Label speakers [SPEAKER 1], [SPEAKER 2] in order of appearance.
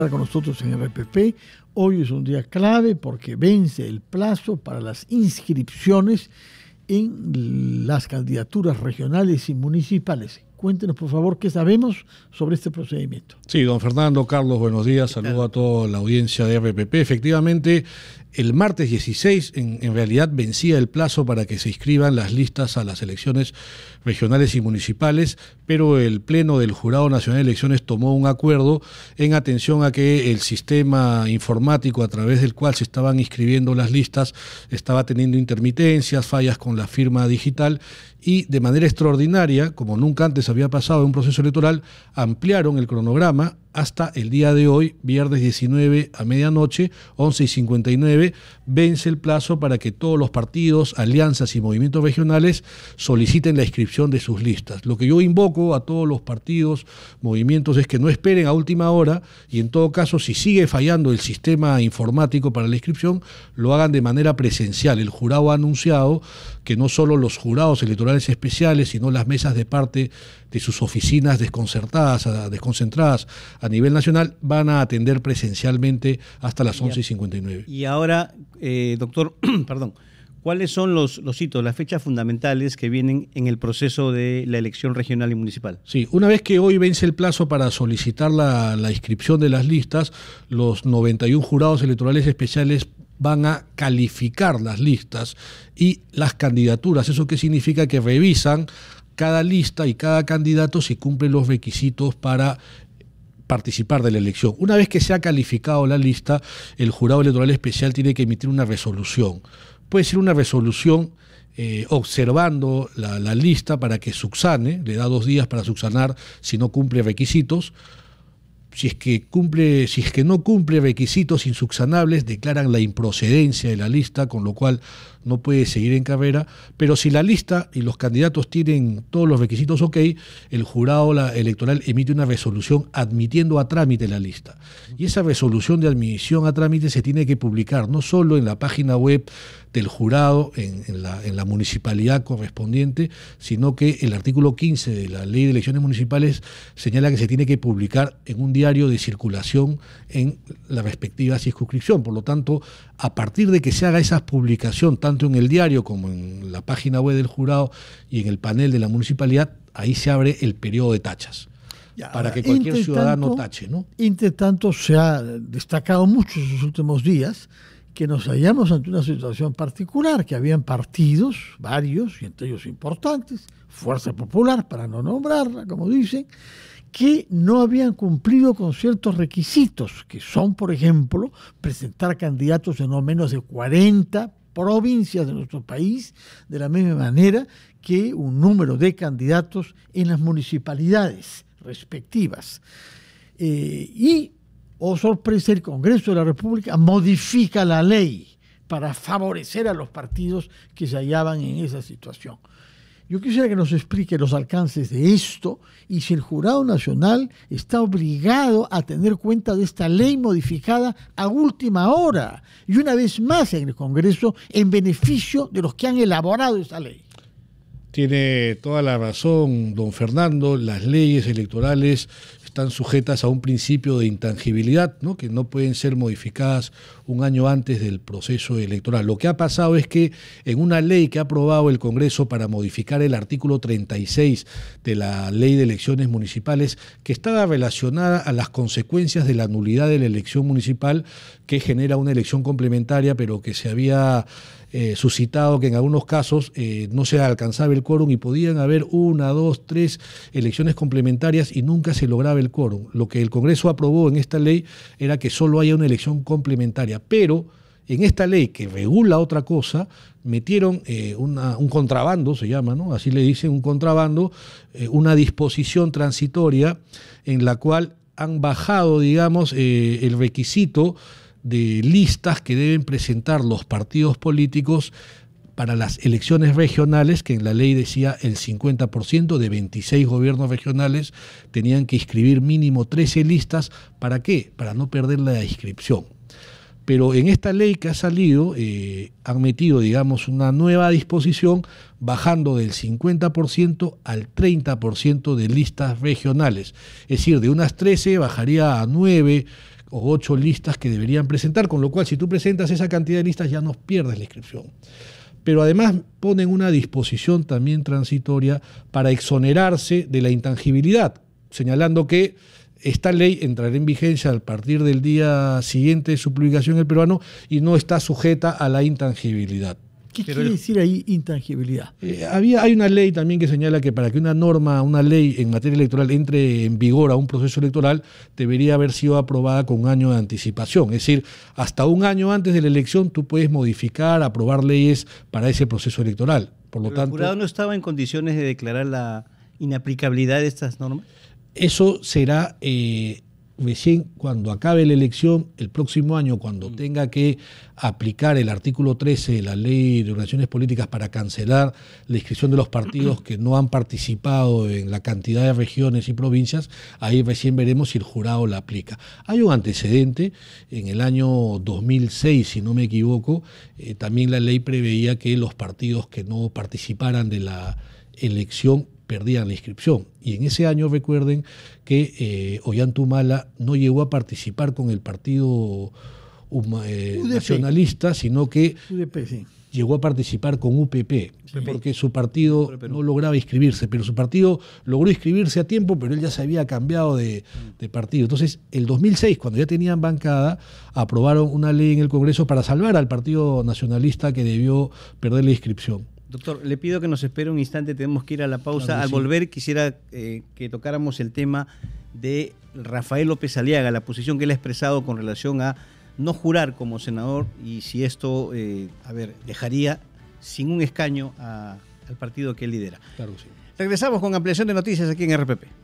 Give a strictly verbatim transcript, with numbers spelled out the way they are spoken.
[SPEAKER 1] con nosotros en R P P. Hoy es un día clave porque vence el plazo para las inscripciones en las candidaturas regionales y municipales. Cuéntenos, por favor, qué sabemos sobre este procedimiento.
[SPEAKER 2] Sí, don Fernando, Carlos, buenos días. Saludo a toda la audiencia de R P P. Efectivamente, el martes dieciséis, en, en realidad, vencía el plazo para que se inscriban las listas a las elecciones regionales y municipales, pero el Pleno del Jurado Nacional de Elecciones tomó un acuerdo en atención a que el sistema informático a través del cual se estaban inscribiendo las listas estaba teniendo intermitencias, fallas con la firma digital, y de manera extraordinaria, como nunca antes había pasado en un proceso electoral, ampliaron el cronograma hasta el día de hoy, viernes diecinueve a medianoche, once y cincuenta y nueve, vence el plazo para que todos los partidos, alianzas y movimientos regionales soliciten la inscripción de sus listas. Lo que yo invoco a todos los partidos, movimientos, es que no esperen a última hora y en todo caso, si sigue fallando el sistema informático para la inscripción, lo hagan de manera presencial. El jurado ha anunciado que no solo los jurados electorales especiales, sino las mesas de parte de sus oficinas desconcertadas, desconcentradas a nivel nacional, van a atender presencialmente hasta las once y cincuenta y nueve.
[SPEAKER 3] Y ahora, eh, doctor, perdón, ¿cuáles son los, los hitos, las fechas fundamentales que vienen en el proceso de la elección regional y municipal?
[SPEAKER 2] Sí, una vez que hoy vence el plazo para solicitar la, la inscripción de las listas, los noventa y uno jurados electorales especiales van a calificar las listas y las candidaturas. ¿Eso qué significa? Que revisan cada lista y cada candidato si cumple los requisitos para participar de la elección. Una vez que se ha calificado la lista, el jurado electoral especial tiene que emitir una resolución. Puede ser una resolución eh, observando la, la lista para que subsane, le da dos días para subsanar si no cumple requisitos. Si es que cumple, si es que no cumple requisitos insubsanables, declaran la improcedencia de la lista, con lo cual no puede seguir en carrera. Pero si la lista y los candidatos tienen todos los requisitos ok, el jurado la, electoral emite una resolución admitiendo a trámite la lista. Y esa resolución de admisión a trámite se tiene que publicar no solo en la página web del jurado, en, en, la, en la municipalidad correspondiente, sino que el artículo quince de la Ley de Elecciones Municipales señala que se tiene que publicar en un diario de circulación en la respectiva circunscripción. Por lo tanto, a partir de que se haga esa publicación, tanto en el diario como en la página web del jurado y en el panel de la municipalidad, ahí se abre el periodo de tachas. Ya, para que cualquier ciudadano tanto, tache, ¿no?
[SPEAKER 1] Entre tanto, se ha destacado mucho en los últimos días que nos hallamos ante una situación particular, que habían partidos, varios, y entre ellos importantes, Fuerza Popular, para no nombrarla, como dicen, que no habían cumplido con ciertos requisitos, que son, por ejemplo, presentar candidatos en no menos de cuarenta provincias de nuestro país, de la misma manera que un número de candidatos en las municipalidades respectivas. Eh, y, oh sorpresa, el Congreso de la República modifica la ley para favorecer a los partidos que se hallaban en esa situación. Yo quisiera que nos explique los alcances de esto y si el Jurado Nacional está obligado a tener cuenta de esta ley modificada a última hora y una vez más en el Congreso en beneficio de los que han elaborado esa ley.
[SPEAKER 2] Tiene toda la razón, don Fernando. Las leyes electorales están sujetas a un principio de intangibilidad, ¿no?, que no pueden ser modificadas un año antes del proceso electoral. Lo que ha pasado es que en una ley que ha aprobado el Congreso para modificar el artículo treinta y seis de la Ley de Elecciones Municipales, que estaba relacionada a las consecuencias de la nulidad de la elección municipal, que genera una elección complementaria, pero que se había eh, suscitado que en algunos casos eh, no se alcanzaba el quórum y podían haber una, dos, tres elecciones complementarias y nunca se lograba el quórum. Lo que el Congreso aprobó en esta ley era que solo haya una elección complementaria, pero en esta ley que regula otra cosa, metieron eh, una, un contrabando, se llama, ¿no?, así le dicen, un contrabando, eh, una disposición transitoria en la cual han bajado, digamos, eh, el requisito de listas que deben presentar los partidos políticos para las elecciones regionales, que en la ley decía el cincuenta por ciento de veintiséis gobiernos regionales tenían que inscribir mínimo trece listas. ¿Para qué? Para no perder la inscripción. Pero en esta ley que ha salido, eh, han metido, digamos, una nueva disposición bajando del cincuenta por ciento al treinta por ciento de listas regionales. Es decir, de unas trece bajaría a nueve o ocho listas que deberían presentar, con lo cual si tú presentas esa cantidad de listas ya no pierdes la inscripción. Pero además ponen una disposición también transitoria para exonerarse de la intangibilidad, señalando que esta ley entrará en vigencia a partir del día siguiente de su publicación en el peruano y no está sujeta a la intangibilidad.
[SPEAKER 1] ¿Qué
[SPEAKER 3] Pero
[SPEAKER 1] quiere
[SPEAKER 3] el-
[SPEAKER 1] decir ahí intangibilidad?
[SPEAKER 2] Eh, había, hay una ley también que señala que para que una norma, una ley en materia electoral entre en vigor a un proceso electoral, debería haber sido aprobada con un año de anticipación. Es decir, hasta un año antes de la elección tú puedes modificar, aprobar leyes para ese proceso electoral. Por lo
[SPEAKER 3] Pero ¿El
[SPEAKER 2] tanto,
[SPEAKER 3] jurado no estaba en condiciones de declarar la inaplicabilidad de estas normas?
[SPEAKER 2] eso será eh, recién cuando acabe la elección, el próximo año, cuando tenga que aplicar el artículo trece de la Ley de Organizaciones Políticas para cancelar la inscripción de los partidos que no han participado en la cantidad de regiones y provincias, ahí recién veremos si el jurado la aplica. Hay un antecedente, en el año dos mil seis, si no me equivoco, eh, también la ley preveía que los partidos que no participaran de la elección perdían la inscripción. Y en ese año recuerden que eh, Ollantaytamala no llegó a participar con el Partido Huma- eh,
[SPEAKER 1] U D P.
[SPEAKER 2] Nacionalista, sino que
[SPEAKER 1] U D P, sí.
[SPEAKER 2] llegó a participar con U P P, porque su partido
[SPEAKER 3] Por el Perú.
[SPEAKER 2] no lograba inscribirse, pero su partido logró inscribirse a tiempo, pero él ya se había cambiado de, de partido. Entonces, el dos mil seis, cuando ya tenían bancada, aprobaron una ley en el Congreso para salvar al Partido Nacionalista que debió perder la inscripción.
[SPEAKER 3] Doctor, le pido que nos espere un instante, tenemos que ir a la pausa.
[SPEAKER 2] Claro que
[SPEAKER 3] Al
[SPEAKER 2] sí.
[SPEAKER 3] volver quisiera eh, que tocáramos el tema de Rafael López Aliaga, la posición que él ha expresado con relación a no jurar como senador y si esto, eh, a ver, dejaría sin un escaño a- al partido que él lidera.
[SPEAKER 2] Claro que sí.
[SPEAKER 3] Regresamos con ampliación de noticias aquí en R P P.